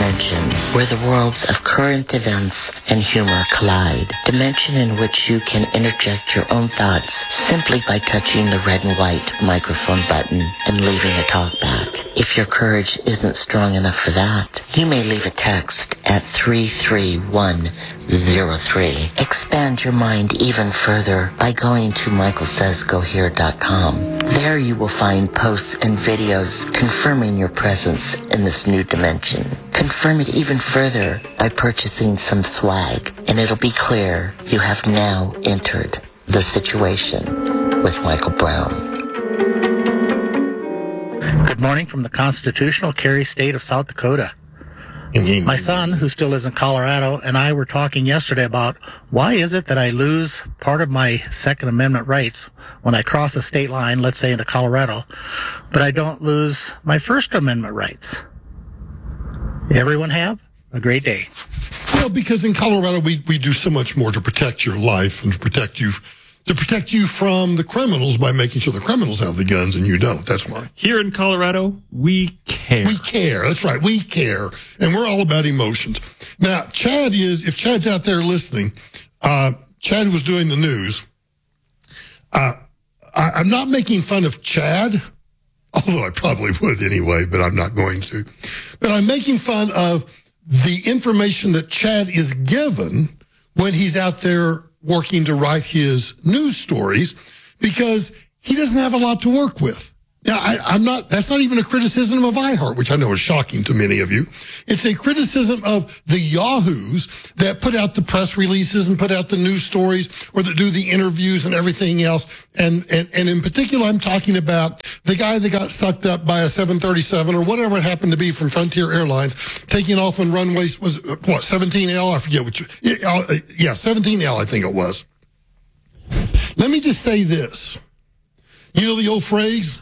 dimension where the worlds of current events and humor collide. Dimension in which you can interject your own thoughts simply by touching the red and white microphone button and leaving a talkback. If your courage isn't strong enough for that, you may leave a text at 33103. Expand your mind even further by going to michaelsaysgohere.com. There you will find posts and videos confirming your presence in this new dimension. Confirm it even further by purchasing some swag, and it'll be clear you have now entered the situation with Michael Brown. Good morning from the constitutional Cary state of South Dakota. My son, who still lives in Colorado, and I were talking yesterday about why is it that I lose part of my Second Amendment rights when I cross a state line, let's say into Colorado, but I don't lose my First Amendment rights. Everyone have a great day. Well, because in Colorado we do so much more to protect your life and to protect you from the criminals by making sure the criminals have the guns and you don't. That's why. Here in Colorado, we care. We care. That's right. We care. And we're all about emotions. Now, if Chad's out there listening, Chad was doing the news. I'm not making fun of Chad, although I probably would anyway, but I'm not going to. But I'm making fun of the information that Chad is given when he's out there working to write his news stories, because he doesn't have a lot to work with. Now, that's not even a criticism of iHeart, which I know is shocking to many of you. It's a criticism of the yahoos that put out the press releases and put out the news stories, or that do the interviews and everything else. And in particular, I'm talking about the guy that got sucked up by a 737 or whatever it happened to be from Frontier Airlines, taking off on runways, was what, 17L? I forget which. Yeah, 17L, I think it was. Let me just say this. You know the old phrase,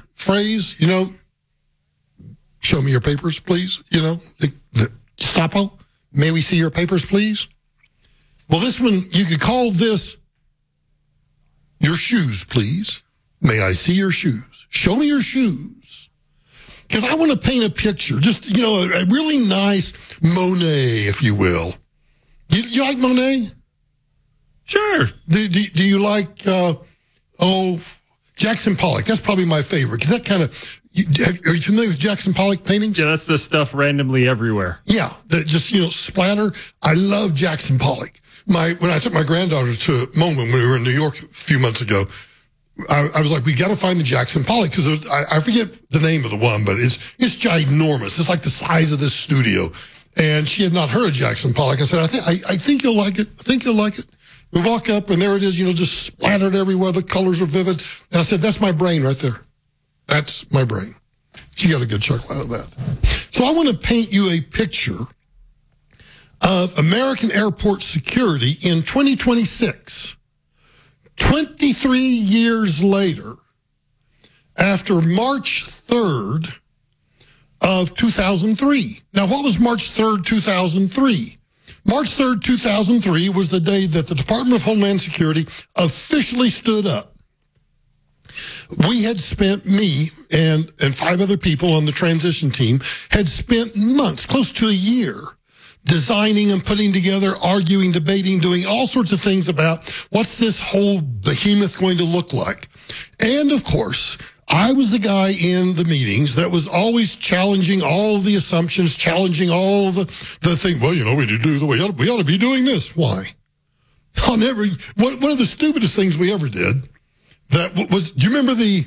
show me your papers, please. The Gestapo, may we see your papers, please? Well, this one, you could call this your shoes, please. May I see your shoes? Show me your shoes. Because I want to paint a picture, just, a really nice Monet, if you will. You like Monet? Sure. Do you like, Jackson Pollock? That's probably my favorite, because that kind of, are you familiar with Jackson Pollock paintings? Yeah, that's the stuff randomly everywhere. Yeah, that just, splatter. I love Jackson Pollock. When I took my granddaughter to MoMA when we were in New York a few months ago, I was like, we got to find the Jackson Pollock, because I forget the name of the one, but it's ginormous. It's like the size of this studio. And she had not heard of Jackson Pollock. I said, I think you'll like it. I think you'll like it. We walk up, and there it is, just splattered everywhere. The colors are vivid. And I said, that's my brain right there. That's my brain. She got a good chuckle out of that. So I want to paint you a picture of American airport security in 2026. 23 years later, after March 3rd of 2003. Now, what was March 3rd, 2003? March 3rd, 2003 was the day that the Department of Homeland Security officially stood up. We had spent, me and 5 other people on the transition team, had spent months, close to a year, designing and putting together, arguing, debating, doing all sorts of things about what's this whole behemoth going to look like. And, of course, I was the guy in the meetings that was always challenging all the assumptions, challenging all the thing. Well, we ought to be doing this. Why? One of the stupidest things we ever did that was, do you remember the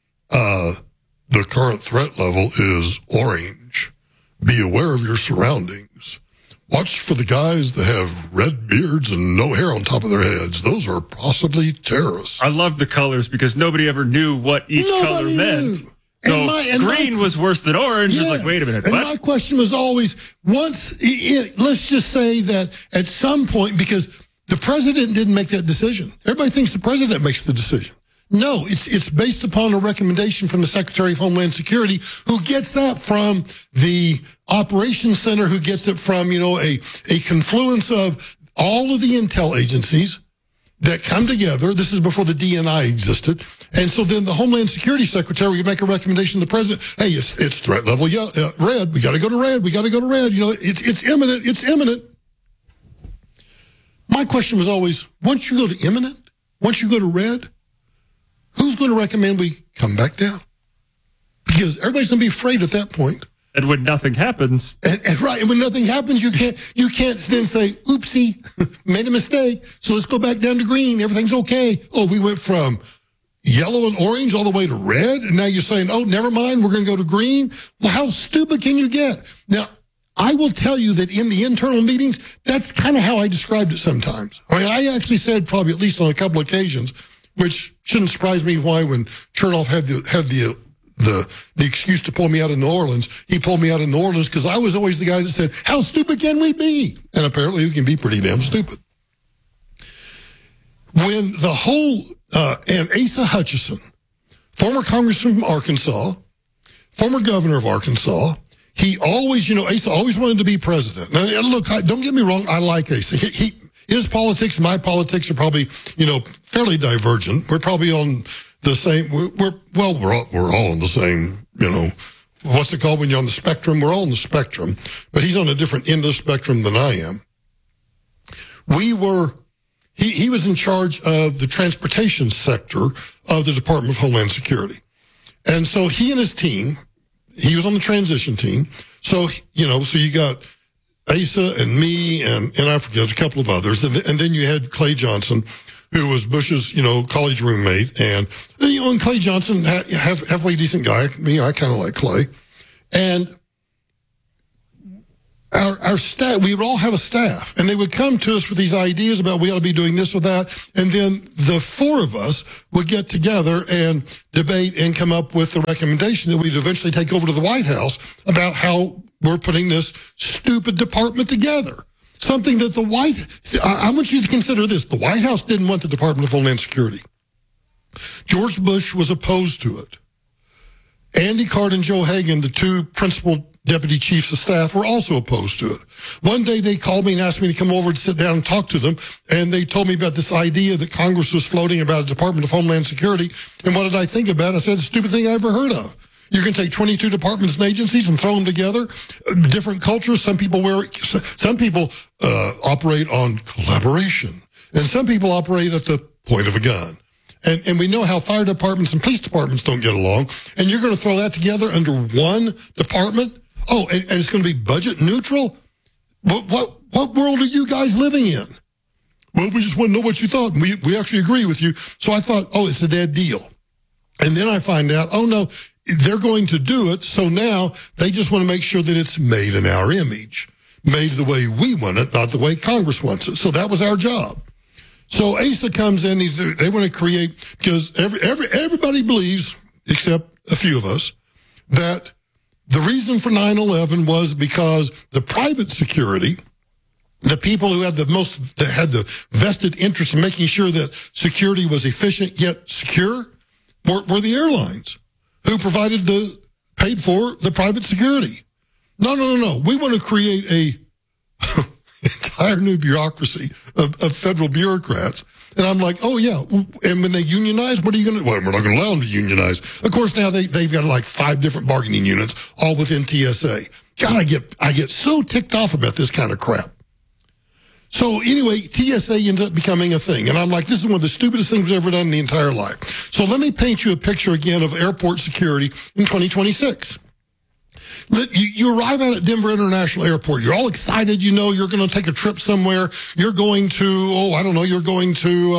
current threat level is orange. Be aware of your surroundings. Watch for the guys that have red beards and no hair on top of their heads. Those are possibly terrorists. I love the colors because nobody ever knew what each color meant. So green was worse than orange. Yes. It's like, wait a minute, and what? My question was always, let's just say that at some point, because the president didn't make that decision. Everybody thinks the president makes the decision. No, it's based upon a recommendation from the Secretary of Homeland Security, who gets that from the Operations Center, who gets it from, a confluence of all of the intel agencies that come together. This is before the DNI existed. And so then the Homeland Security Secretary would make a recommendation to the president. Hey, it's threat level red. We got to go to red. We got to go to red. You know, it's imminent. It's imminent. My question was always, once you go to imminent, once you go to red, who's going to recommend we come back down? Because everybody's going to be afraid at that point. And when nothing happens, and when nothing happens, you can't then say, "Oopsie, made a mistake. So let's go back down to green. Everything's okay." Oh, we went from yellow and orange all the way to red, and now you're saying, "Oh, never mind, we're going to go to green." Well, how stupid can you get? Now, I will tell you that in the internal meetings, that's kind of how I described it sometimes. I mean, I actually said probably at least on a couple of occasions, which shouldn't surprise me why when Chernoff had the excuse to pull me out of New Orleans, he pulled me out of New Orleans because I was always the guy that said, how stupid can we be? And apparently we can be pretty damn stupid. When the whole, and Asa Hutchinson, former congressman from Arkansas, former governor of Arkansas, he always, Asa always wanted to be president. Now, look, don't get me wrong, I like Asa. His politics and my politics are probably, fairly divergent. We're probably on the same, we're all on the same, what's it called when you're on the spectrum? We're all on the spectrum, but he's on a different end of the spectrum than I am. He was in charge of the transportation sector of the Department of Homeland Security. And so he and his team, he was on the transition team. So, so you got Asa and me and I forget a couple of others. And then you had Clay Johnson, who was Bush's, college roommate. And Clay Johnson, halfway decent guy. Me, I kind of like Clay. And our staff, we would all have a staff, and they would come to us with these ideas about we ought to be doing this or that. And then the four of us would get together and debate and come up with the recommendation that we'd eventually take over to the White House about how we're putting this stupid department together. Something that I want you to consider this. The White House didn't want the Department of Homeland Security. George Bush was opposed to it. Andy Card and Joe Hagan, the two principal deputy chiefs of staff, were also opposed to it. One day they called me and asked me to come over and sit down and talk to them, and they told me about this idea that Congress was floating about a Department of Homeland Security. And what did I think about it? I said, the stupid thing I ever heard of. You can take 22 departments and agencies and throw them together. Different cultures. Some people operate on collaboration, and some people operate at the point of a gun. And we know how fire departments and police departments don't get along. And you're going to throw that together under one department? Oh, and it's going to be budget neutral? What world are you guys living in? Well, we just want to know what you thought. And we actually agree with you. So I thought, oh, it's a dead deal. And then I find out, oh, no, they're going to do it. So now they just want to make sure that it's made in our image, made the way we want it, not the way Congress wants it. So that was our job. So Asa comes in, they want to create, because everybody believes, except a few of us, that the reason for 9/11 was because the private security, the people who had the vested interest in making sure that security was efficient yet secure, were the airlines who paid for the private security. No. We want to create a entire new bureaucracy of federal bureaucrats. And I'm like, oh, yeah. And when they unionize, what are you going to do? Well, we're not going to allow them to unionize. Of course, now they've got like 5 different bargaining units, all within TSA. God, I get so ticked off about this kind of crap. So anyway, TSA ends up becoming a thing. And I'm like, this is one of the stupidest things I've ever done in the entire life. So let me paint you a picture again of airport security in 2026. You arrive out at Denver International Airport. You're all excited. You're going to take a trip somewhere. You're going to, you're going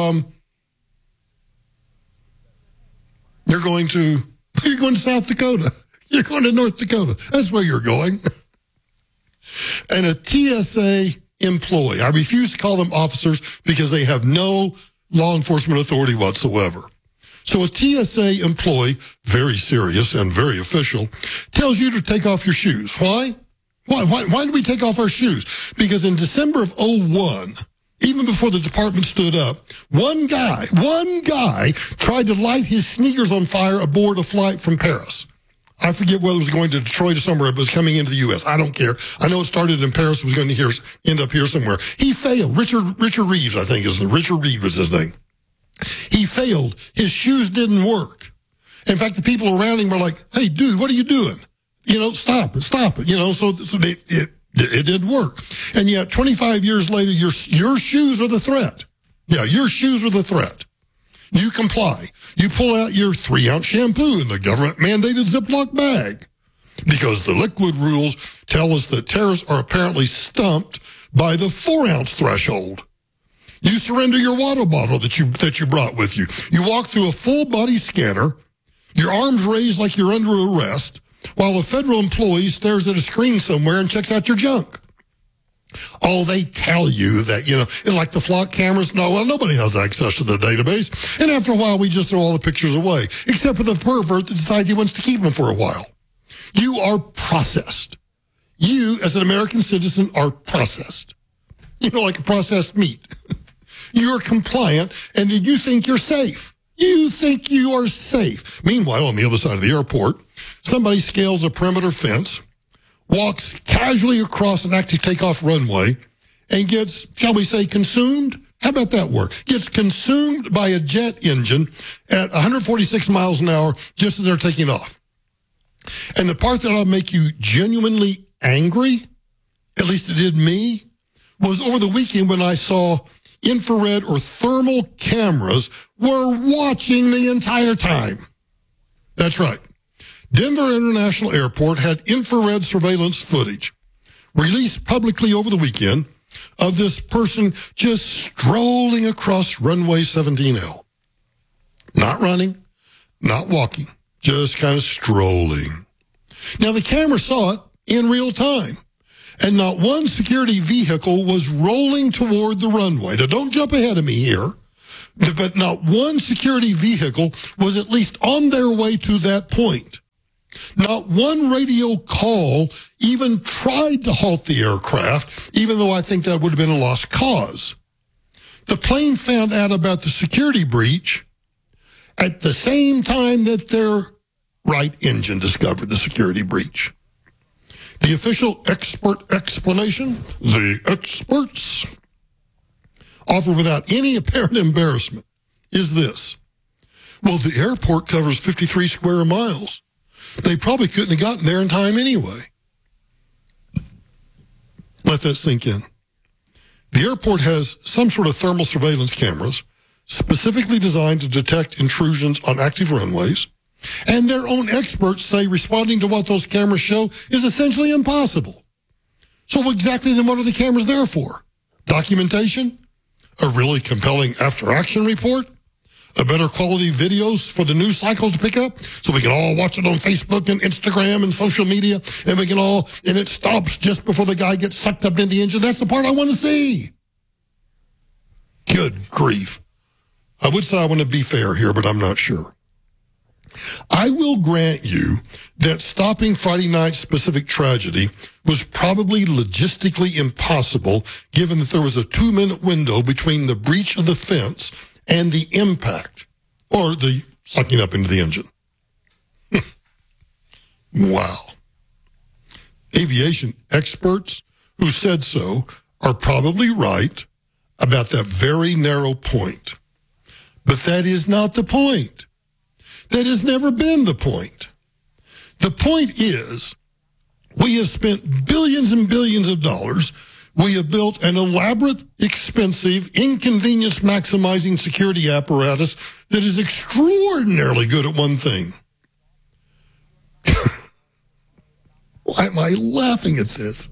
to South Dakota. You're going to North Dakota. That's where you're going. And a TSA employee, I refuse to call them officers because they have no law enforcement authority whatsoever. So a TSA employee, very serious and very official, tells you to take off your shoes. Why? Why do we take off our shoes? Because in December of 2001, even before the department stood up, one guy tried to light his sneakers on fire aboard a flight from Paris. I forget whether it was going to Detroit or somewhere, but it was coming into the U.S. I don't care. I know it started in Paris, was going to end up here somewhere. He failed. Richard Reeves, I think, Richard Reed was his name. He failed. His shoes didn't work. In fact, the people around him were like, hey, dude, what are you doing? Stop it. So it didn't work. And yet 25 years later, your shoes are the threat. Yeah, your shoes are the threat. You comply. You pull out your 3-ounce shampoo in the government-mandated Ziploc bag because the liquid rules tell us that terrorists are apparently stumped by the 4-ounce threshold. You surrender your water bottle that you brought with you. You walk through a full-body scanner, your arms raised like you're under arrest, while a federal employee stares at a screen somewhere and checks out your junk. Oh, they tell you that, like the flock cameras. No, well, nobody has access to the database. And after a while, we just throw all the pictures away, except for the pervert that decides he wants to keep them for a while. You are processed. You, as an American citizen, are processed. Like a processed meat. You're compliant, and then you think you're safe. You think you are safe. Meanwhile, on the other side of the airport, somebody scales a perimeter fence, walks casually across an active takeoff runway, and gets, shall we say, consumed? How about that word? Gets consumed by a jet engine at 146 miles an hour just as they're taking off. And the part that'll make you genuinely angry, at least it did me, was over the weekend when I saw infrared or thermal cameras were watching the entire time. That's right. Denver International Airport had infrared surveillance footage released publicly over the weekend of this person just strolling across runway 17L. Not running, not walking, just kind of strolling. Now, the camera saw it in real time, and not one security vehicle was rolling toward the runway. Now, don't jump ahead of me here, but not one security vehicle was at least on their way to that point. Not one radio call even tried to halt the aircraft, even though I think that would have been a lost cause. The plane found out about the security breach at the same time that their right engine discovered the security breach. The official expert explanation, the experts offer without any apparent embarrassment, is this. Well, the airport covers 53 square miles. They probably couldn't have gotten there in time anyway. Let that sink in. The airport has some sort of thermal surveillance cameras specifically designed to detect intrusions on active runways, and their own experts say responding to what those cameras show is essentially impossible. So exactly then what are the cameras there for? Documentation? A really compelling after-action report? A better quality videos for the news cycles to pick up so we can all watch it on Facebook and Instagram and social media, and it stops just before the guy gets sucked up in the engine. That's the part I want to see. Good grief. I would say I want to be fair here, but I'm not sure. I will grant you that stopping Friday night's specific tragedy was probably logistically impossible, given that there was a 2-minute window between the breach of the fence and the impact, or the sucking up into the engine. Wow. Aviation experts who said so are probably right about that very narrow point. But that is not the point. That has never been the point. The point is, we have spent billions and billions of dollars. We have built an elaborate, expensive, inconvenience-maximizing security apparatus that is extraordinarily good at one thing. Why am I laughing at this?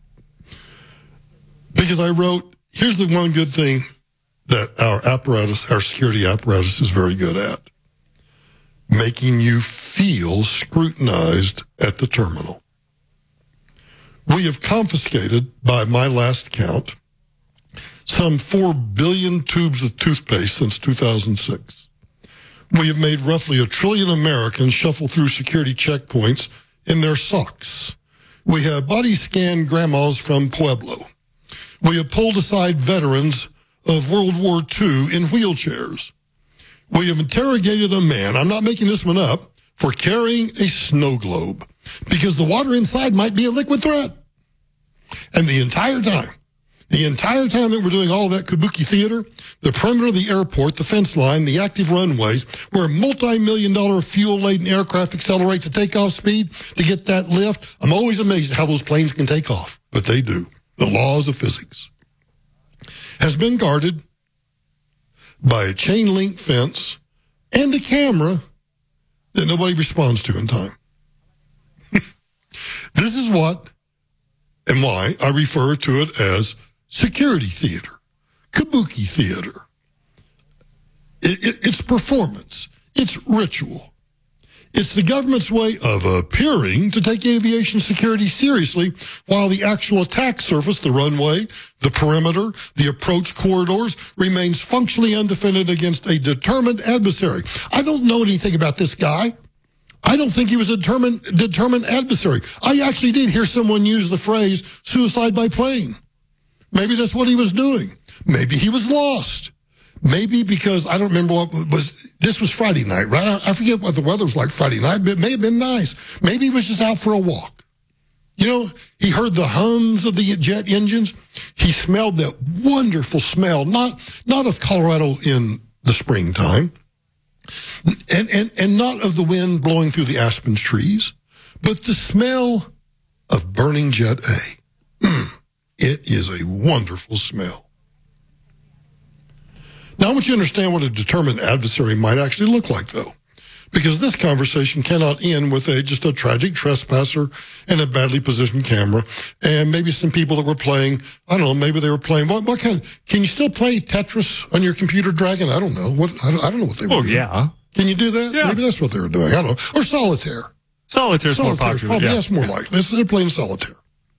Because I wrote, here's the one good thing that our security apparatus is very good at. Making you feel scrutinized at the terminal. We have confiscated, by my last count, some 4 billion tubes of toothpaste since 2006. We have made roughly 1 trillion Americans shuffle through security checkpoints in their socks. We have body scanned grandmas from Pueblo. We have pulled aside veterans of World War II in wheelchairs. We have interrogated a man, I'm not making this one up, for carrying a snow globe, because the water inside might be a liquid threat. And the entire time, The entire time that we're doing all of that kabuki theater, the perimeter of the airport, the fence line, the active runways, where multi-million-dollar fuel-laden aircraft accelerate to takeoff speed to get that lift, I'm always amazed at how those planes can take off. But they do. The laws of physics. Has been guarded by a chain-link fence and a camera that nobody responds to in time. This is what and why I refer to it as security theater, kabuki theater. It's performance. It's ritual. It's the government's way of appearing to take aviation security seriously while the actual attack surface, the runway, the perimeter, the approach corridors, remains functionally undefended against a determined adversary. I don't know anything about this guy. I don't think he was a determined adversary. I actually did hear someone use the phrase suicide by plane. Maybe that's what he was doing. Maybe he was lost. Maybe because I don't remember this was Friday night, right? I forget what the weather was like Friday night, but it may have been nice. Maybe he was just out for a walk. You know, he heard the hums of the jet engines. He smelled that wonderful smell, not of Colorado in the springtime, and not of the wind blowing through the aspen trees, but the smell of burning Jet A. It is a wonderful smell. Now, I want you to understand what a determined adversary might actually look like, though, because this conversation cannot end with just a tragic trespasser and a badly positioned camera and maybe some people that were playing, I don't know, maybe they were playing, what kind, can you still play Tetris on your computer, Dragon? I don't know. I don't know what they were doing. Yeah. Can you do that? Yeah. Maybe that's what they were doing. I don't know. Or Solitaire. Solitaire's more popular. Probably, that's more likely. They're playing Solitaire.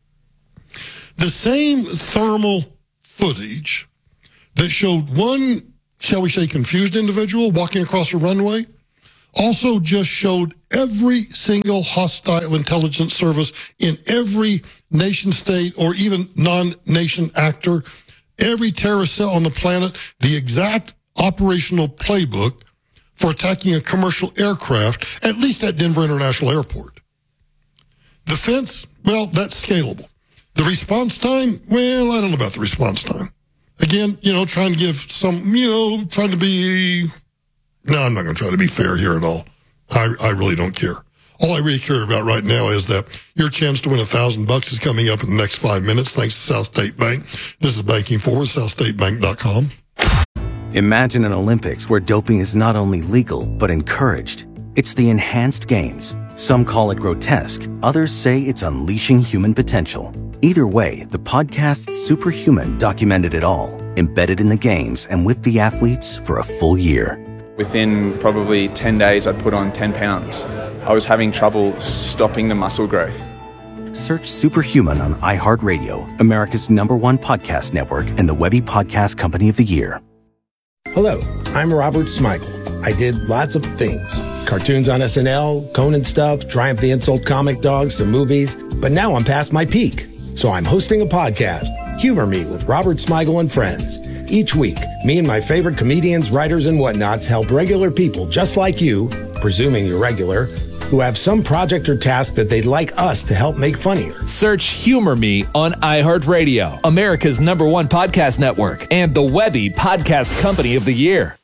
The same thermal footage that showed one, shall we say, confused individual walking across a runway also just showed every single hostile intelligence service in every nation state or even non-nation actor, every terrorist cell on the planet, the exact operational playbook for attacking a commercial aircraft, at least at Denver International Airport. The fence, well, that's scalable. The response time, well, I don't know about the response time. Again, trying to give some, trying to be, no, I'm not going to try to be fair here at all. I really don't care. All I really care about right now is that your chance to win $1,000 is coming up in the next 5 minutes, thanks to South State Bank. This is Banking Forward, SouthStateBank.com. Imagine an Olympics where doping is not only legal, but encouraged. It's the Enhanced Games. Some call it grotesque. Others say it's unleashing human potential. Either way, the podcast Superhuman documented it all, embedded in the games and with the athletes for a full year. Within probably 10 days, I'd put on 10 pounds. I was having trouble stopping the muscle growth. Search Superhuman on iHeartRadio, America's #1 podcast network, and the Webby Podcast Company of the Year. Hello, I'm Robert Smigel. I did lots of things. Cartoons on SNL, Conan stuff, Triumph the Insult comic dogs, some movies. But now I'm past my peak. So I'm hosting a podcast, Humor Me with Robert Smigel and Friends. Each week, me and my favorite comedians, writers, and whatnots help regular people just like you, presuming you're regular, who have some project or task that they'd like us to help make funnier. Search Humor Me on iHeartRadio, America's #1 podcast network, and the Webby Podcast Company of the Year.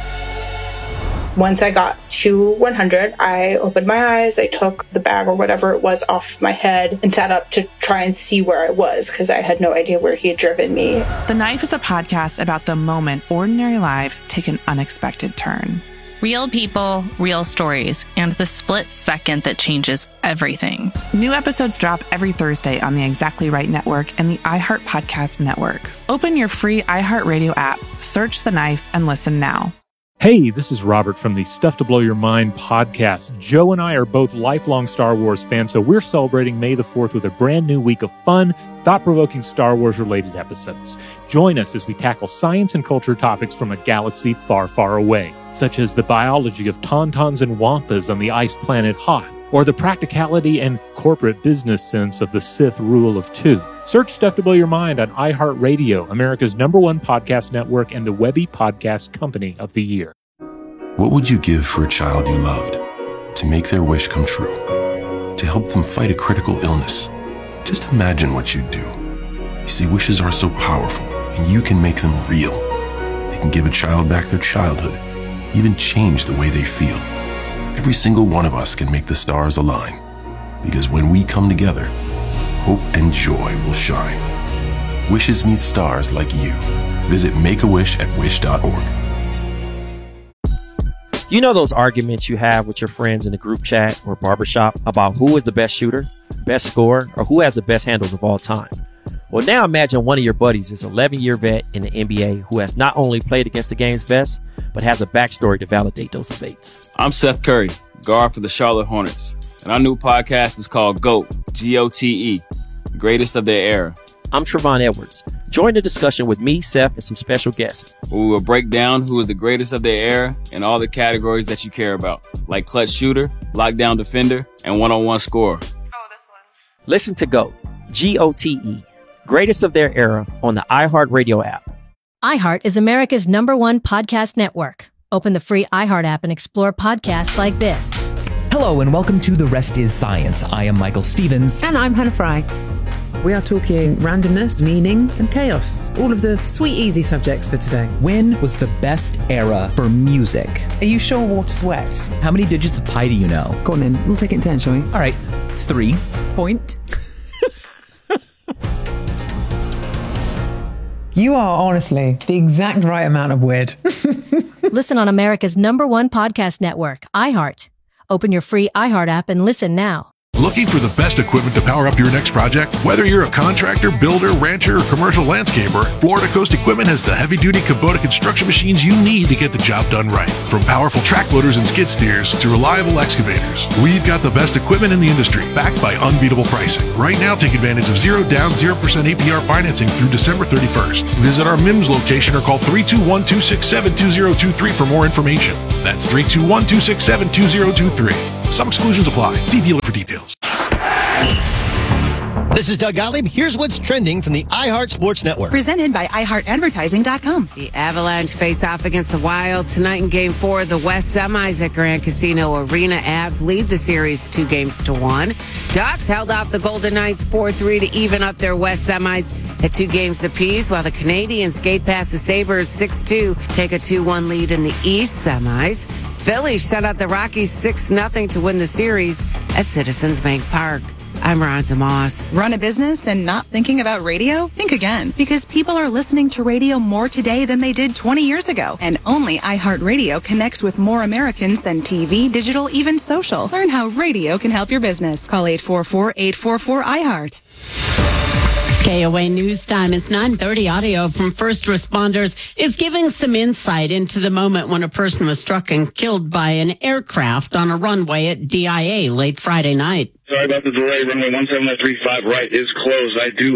Once I got to 100, I opened my eyes, I took the bag or whatever it was off my head and sat up to try and see where I was because I had no idea where he had driven me. The Knife is a podcast about the moment ordinary lives take an unexpected turn. Real people, real stories, and the split second that changes everything. New episodes drop every Thursday on the Exactly Right Network and the iHeart Podcast Network. Open your free iHeartRadio app, search The Knife, and listen now. Hey, this is Robert from the Stuff to Blow Your Mind podcast. Joe and I are both lifelong Star Wars fans, so we're celebrating May the 4th with a brand new week of fun, thought-provoking Star Wars-related episodes. Join us as we tackle science and culture topics from a galaxy far, far away, such as the biology of tauntauns and wampas on the ice planet Hoth, or the practicality and corporate business sense of the Sith Rule of Two. Search Stuff to Blow Your Mind on iHeartRadio, America's #1 podcast network, and the Webby Podcast Company of the Year. What would you give for a child you loved? To make their wish come true? To help them fight a critical illness? Just imagine what you'd do. You see, wishes are so powerful, and you can make them real. They can give a child back their childhood, even change the way they feel. Every single one of us can make the stars align, because when we come together, hope and joy will shine. Wishes need stars like you. Visit Make-A-Wish@wish.org. You know those arguments you have with your friends in the group chat or barbershop about who is the best shooter, best scorer, or who has the best handles of all time? Well, now imagine one of your buddies is an 11-year vet in the NBA who has not only played against the game's best, but has a backstory to validate those debates. I'm Seth Curry, guard for the Charlotte Hornets, and our new podcast is called GOAT, G-O-T-E, Greatest of Their Era. I'm Trevon Edwards. Join the discussion with me, Seth, and some special guests. We will break down who is the greatest of their era in all the categories that you care about, like clutch shooter, lockdown defender, and one-on-one scorer. Listen to GOAT, G-O-T-E, Greatest of Their Era on the iHeartRadio app. iHeart is America's #1 podcast network. Open the free iHeart app and explore podcasts like this. Hello and welcome to The Rest is Science. I am Michael Stevens. And I'm Hannah Fry. We are talking randomness, meaning, and chaos. All of the sweet, easy subjects for today. When was the best era for music? Are you sure water's wet? How many digits of pi do you know? Go on then. We'll take it in turn, shall we? All right. 3. Point. You are honestly the exact right amount of weird. Listen on America's #1 podcast network, iHeart. Open your free iHeart app and listen now. Looking for the best equipment to power up your next project? Whether you're a contractor, builder, rancher, or commercial landscaper, Florida Coast Equipment has the heavy-duty Kubota construction machines you need to get the job done right. From powerful track loaders and skid steers to reliable excavators, we've got the best equipment in the industry, backed by unbeatable pricing. Right now, take advantage of 0 down, 0% APR financing through December 31st. Visit our MIMS location or call 321-267-2023 for more information. That's 321-267-2023. Some exclusions apply. See dealer for details. This is Doug Gottlieb. Here's what's trending from the iHeart Sports Network. Presented by iHeartAdvertising.com. The Avalanche face off against the Wild tonight in Game 4 of the West Semis at Grand Casino Arena. Avs lead the series 2-1. Ducks held off the Golden Knights 4-3 to even up their West Semis at 2 games apiece, while the Canadiens skate past the Sabres 6-2, take a 2-1 lead in the East Semis. Philly shut out the Rockies 6-0 to win the series at Citizens Bank Park. I'm Ronza Moss. Run a business and not thinking about radio? Think again, because people are listening to radio more today than they did 20 years ago. And only iHeartRadio connects with more Americans than TV, digital, even social. Learn how radio can help your business. Call 844-844-iHeart. KOA News Time is 9:30. Audio from first responders is giving some insight into the moment when a person was struck and killed by an aircraft on a runway at DIA late Friday night. Sorry about the delay. Runway 17935 right is closed. I do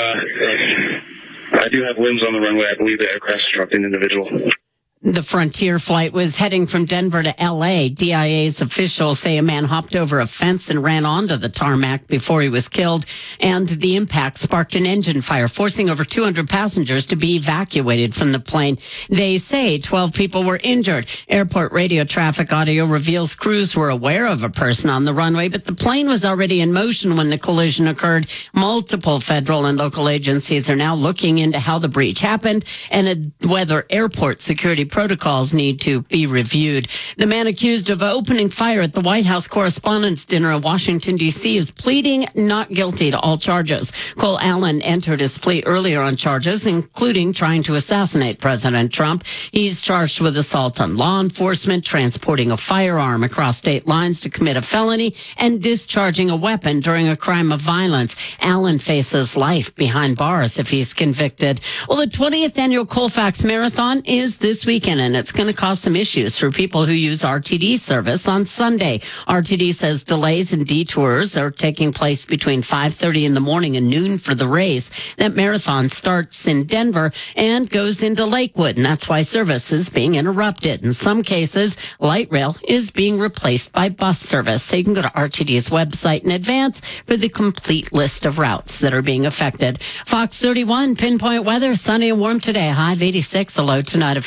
have limbs on the runway. I believe the aircraft struck an individual. The Frontier flight was heading from Denver to L.A. DIA's officials say a man hopped over a fence and ran onto the tarmac before he was killed, and the impact sparked an engine fire, forcing over 200 passengers to be evacuated from the plane. They say 12 people were injured. Airport radio traffic audio reveals crews were aware of a person on the runway, but the plane was already in motion when the collision occurred. Multiple federal and local agencies are now looking into how the breach happened and whether airport security protocols need to be reviewed. The man accused of opening fire at the White House Correspondents' Dinner in Washington, D.C. is pleading not guilty to all charges. Cole Allen entered his plea earlier on charges, including trying to assassinate President Trump. He's charged with assault on law enforcement, transporting a firearm across state lines to commit a felony, and discharging a weapon during a crime of violence. Allen faces life behind bars if he's convicted. Well, the 20th annual Colfax Marathon is this weekend, and it's going to cause some issues for people who use RTD service on Sunday. RTD says delays and detours are taking place between 5:30 in the morning and noon for the race. That marathon starts in Denver and goes into Lakewood, and that's why service is being interrupted. In some cases, light rail is being replaced by bus service. So you can go to RTD's website in advance for the complete list of routes that are being affected. Fox 31 pinpoint weather, sunny and warm today, high of 86, a low tonight of 53.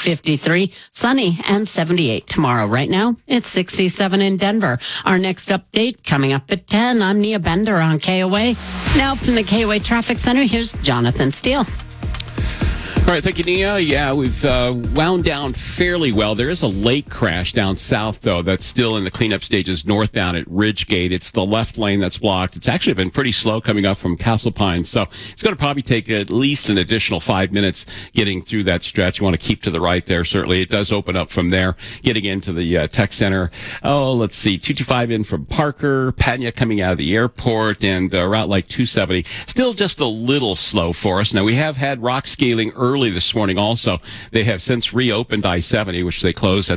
63, sunny and 78 tomorrow. Right now, it's 67 in Denver. Our next update coming up at 10. I'm Nia Bender on KOA. Now from the KOA Traffic Center, here's Jonathan Steele. All right, thank you, Nia. Yeah, we've wound down fairly well. There is a lake crash down south, though, that's still in the cleanup stages northbound at Ridgegate. It's the left lane that's blocked. It's actually been pretty slow coming up from Castle Pines, so it's going to probably take at least an additional 5 minutes getting through that stretch. You want to keep to the right there, certainly. It does open up from there, getting into the tech center. Oh, let's see, 225 in from Parker, Pena coming out of the airport, and Route like 270. Still just a little slow for us. Now, we have had rock scaling early this morning also. They have since reopened I-70, which they closed at